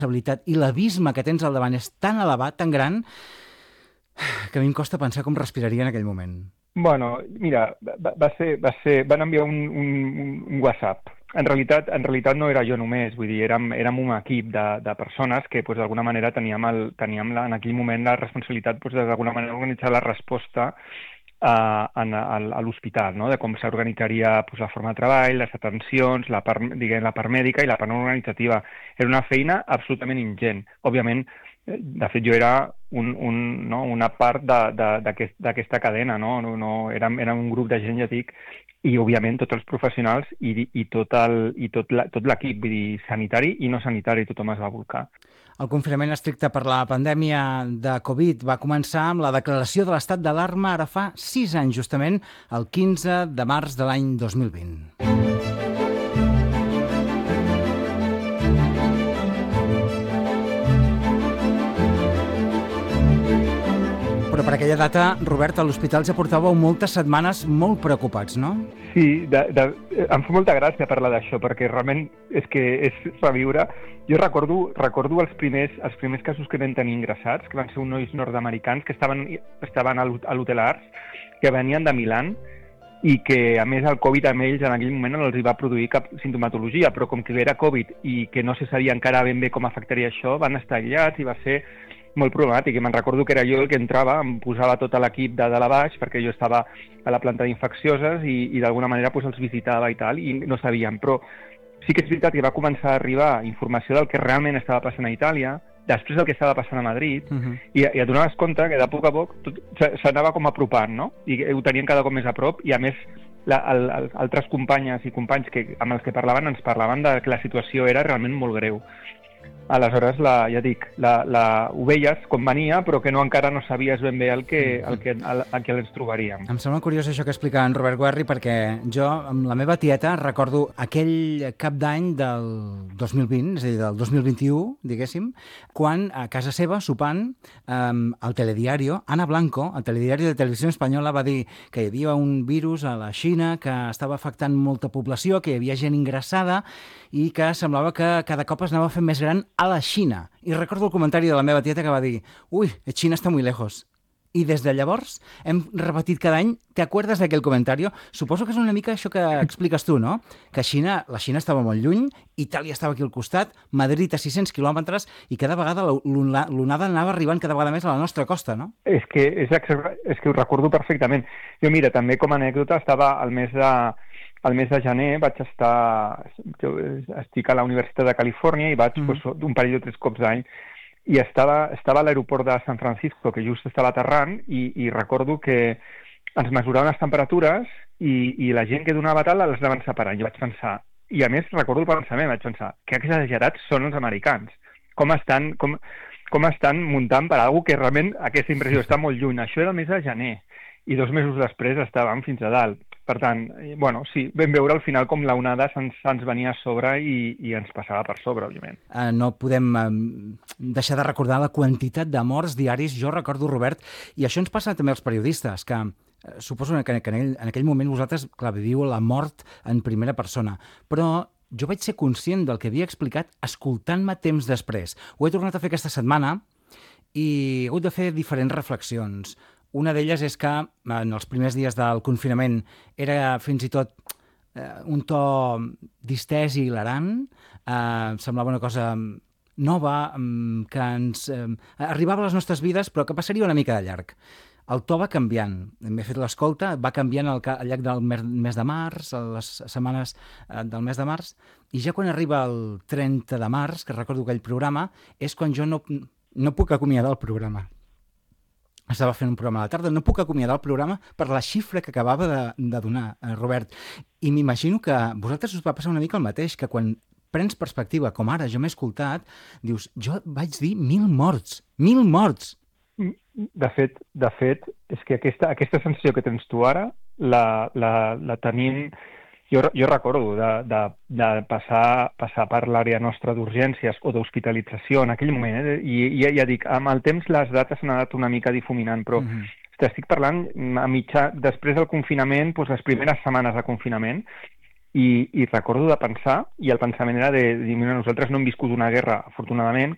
responsabilitat i l'abisme que tens al davant és tan elevat, tan gran, que a mi em costa pensar com respiraria en aquell moment. Bueno, mira, van enviar un WhatsApp. En realitat no era jo només, vull dir, érem un equip de persones que pues, d'alguna manera teníem en aquell moment la responsabilitat pues, d'alguna manera organitzar la resposta a l'hospital, no? De com s'organitzaria pues, la forma de treball, les atencions, la part mèdica i la part no organitzativa. Era una feina absolutament ingent. Òbviament, de fet, jo era una part d'aquesta cadena, no? Érem un grup de gent, ja dic, i òbviament tots els professionals i tot l'equip, vull dir, sanitari i no sanitari, tothom es va bolcar. El confinament estricte per la pandèmia de Covid va començar amb la declaració de l'estat d'alarma ara fa 6 anys, justament el 15 de març de l'any 2020. Però per aquella data, Robert, a l'hospital ja portàveu moltes setmanes molt preocupats, no? Sí, em fa molta gràcia parlar d'això, perquè realment és que és reviure. Jo recordo els primers casos que vam tenir ingressats, que van ser uns nois nord-americans que estaven a l'Hotel Ars, que venien de Milán, i que, a més, el Covid amb ells en aquell moment no els hi va produir cap sintomatologia, però com que era Covid i que no se sabia encara ben bé com afectaria això, van estar aïllats i va ser molt problemàtic. I me'n recordo que era jo el que entrava, em posava tot l'equip de dalt a baix, perquè jo estava a la planta d'infeccioses i d'alguna manera pues, els visitava i tal, i no sabíem. Però sí que és veritat que va començar a arribar informació del que realment estava passant a Itàlia, després del que estava passant a Madrid, i et donaves compte que de poc a poc tot s'anava com apropant, no? I ho tenien cada cop més a prop, i a més altres companyes i companys amb els que parlaven ens parlaven de que la situació era realment molt greu. Aleshores, ja dic, ho veies com venia, però que encara no sabies ben bé el que ens trobaríem. Em sembla curiós això que explica en Robert Guerri, perquè jo, amb la meva tieta, recordo aquell cap d'any del 2020, és a dir, del 2021, diguéssim, quan a casa seva, sopant, al Telediario, Ana Blanco, al Telediario de Televisió Espanyola, va dir que hi havia un virus a la Xina que estava afectant molta població, que hi havia gent ingressada i que semblava que cada cop es anava fent més gran a la Xina. I recordo el comentari de la meva tieta que va dir «Ui, Xina està muy lejos». I des de llavors hem repetit cada any «¿Te acuerdas d'aquell comentari?» Suposo que és una mica això que expliques tu, no? Que la Xina estava molt lluny, Itàlia estava aquí al costat, Madrid a 600 quilòmetres i cada vegada l'onada anava arribant cada vegada més a la nostra costa, no? És que ho recordo perfectament. Jo, mira, també com a anècdota estava al mes de gener estic a la Universitat de Califòrnia i vaig un parell o 3 cops d'any i estava a l'aeroport de San Francisco, que just estava aterrant, i recordo que ens mesuraven les temperatures i la gent que donava tal les anaven separant. I vaig pensar, i a més recordo el pensament, vaig pensar, que exagerats són els americans. Com estan muntant per alguna cosa que realment aquesta impressió està molt lluny. Això era el mes de gener i 2 mesos després estàvem fins a dalt. Per tant, bueno, sí, vam veure al final com l'onada se'ns venia a sobre i ens passava per sobre, òbviament. No podem deixar de recordar la quantitat de morts diaris. Jo recordo, Robert, i això ens passa també als periodistes, que suposo que en aquell moment vosaltres, clar, viviu la mort en primera persona, però jo vaig ser conscient del que havia explicat escoltant-me temps després. Ho he tornat a fer aquesta setmana i he hagut de fer diferents reflexions. Una d'elles és que en els primers dies del confinament era fins i tot un to distès i hilarant, semblava una cosa nova que ens arribava a les nostres vides però que passaria una mica de llarg. El to va canviant, m'he fet l'escolta, va canviant al llarg del mes de març, a les setmanes del mes de març, i ja quan arriba el 30 de març, que recordo aquell programa, és quan jo no puc acomiadar el programa. Estava fent un programa a la tarda, no puc acomiadar el programa per la xifra que acabava de donar, Robert. I m'imagino que a vosaltres us va passar una mica el mateix, que quan prens perspectiva, com ara jo m'he escoltat, dius, jo vaig dir 1.000 morts, 1.000 morts! De fet, és que aquesta sensació que tens tu ara la tenim. Jo recordo de passar per l'àrea nostra d'urgències o d'hospitalització en aquell moment, i ja dic, amb el temps les dates s'han anat una mica difuminant, però t'estic parlant després del confinament, doncs les primeres setmanes de confinament, i recordo de pensar, i el pensament era de dir, mira, nosaltres no hem viscut una guerra, afortunadament,